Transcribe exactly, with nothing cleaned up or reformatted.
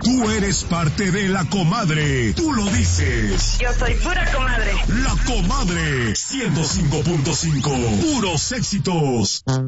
Tú eres parte de La Comadre. Tú lo dices. Yo soy pura comadre. La Comadre. ciento cinco punto cinco. Puros éxitos.